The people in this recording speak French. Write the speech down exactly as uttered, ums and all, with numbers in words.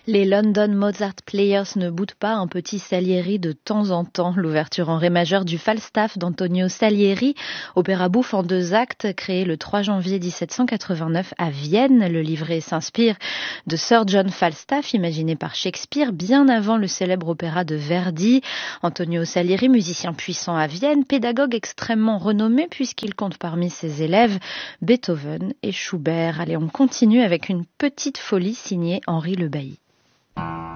Les London Mozart Players ne boutent pas un petit Salieri de temps en temps. L'ouverture en ré majeur du Falstaff d'Antonio Salieri, opéra bouffe en deux actes, créé le trois janvier dix-sept cent quatre-vingt-neuf à Vienne. Le livret s'inspire de Sir John Falstaff, imaginé par Shakespeare bien avant le célèbre opéra de Verdi. Antonio Salieri, musicien puissant à Vienne, pédagogue extrêmement renommé puisqu'il compte parmi ses élèves Beethoven et Schubert. Allez, on continue avec une petite folie signée Henri Le Bailly.